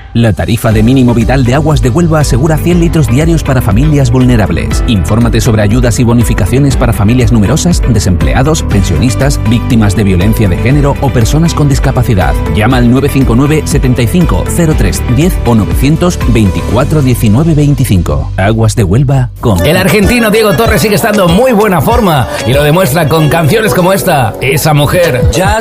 La tarifa de mínimo vital de Aguas de Huelva asegura 100 litros diarios para familias vulnerables. Infórmate sobre ayudas y bonificaciones para familias numerosas, desempleados, pensionistas, víctimas de violencia de género o personas con discapacidad. Llama al 959 75 03 10 o 924 19 25. Aguas de Huelva con... El argentino Diego Torres sigue estando en muy buena forma y lo demuestra con canciones como esta, Esa Mujer. Ya